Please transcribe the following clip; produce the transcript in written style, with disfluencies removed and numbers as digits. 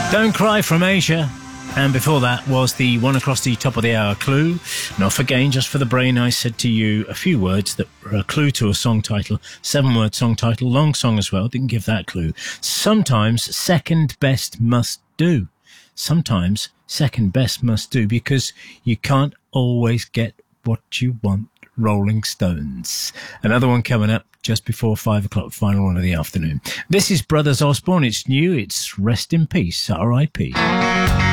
Don't Cry from Asia. And before that was the one across the top of the hour clue. Not for gain, just for the brain. I said to you a few words that were a clue to a song title. 7-word song title, long song as well. Didn't give that clue. Sometimes second best must do. Sometimes second best must do because you can't always get what you want. Rolling Stones. Another one coming up just before 5 o'clock, final one of the afternoon. This is Brothers Osborne. It's new. It's Rest in Peace, R.I.P.